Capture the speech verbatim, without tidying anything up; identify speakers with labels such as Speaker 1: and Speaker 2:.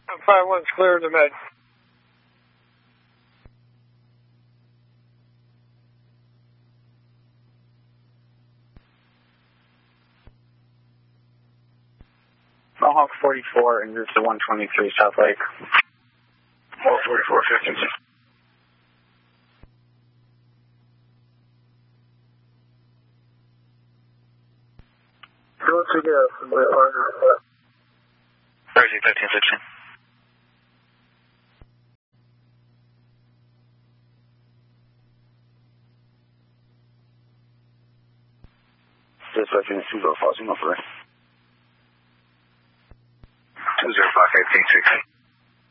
Speaker 1: five one's clear to med.
Speaker 2: Mohawk forty-four and route to one twenty-three South Lake.
Speaker 3: Mohawk forty-four, fifteen.
Speaker 1: Go to get a
Speaker 3: Jersey, fifteen sixteen.
Speaker 4: Dispatching two zero five, signal three.